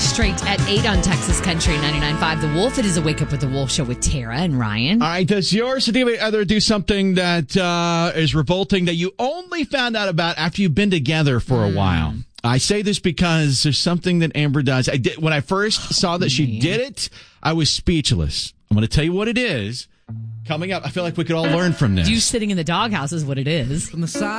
straight at 8 on Texas Country 99.5 The Wolf. It is a Wake Up with the Wolf show with Tara and Ryan. All right, does your significant other do something that is revolting that you only found out about after you've been together for a while? I say this because there's something that Amber does. When I first saw that she did it, I was speechless. I'm going to tell you what it is. Coming up, I feel like we could all learn from this. You sitting in the doghouse is what it is. From the side.